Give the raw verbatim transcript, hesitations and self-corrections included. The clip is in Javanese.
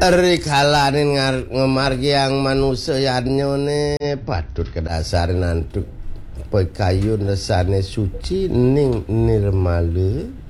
Rikalanin ngemargi yang manusia yanyone patut kedasaran nantuk pekayun resane suci ning nirmale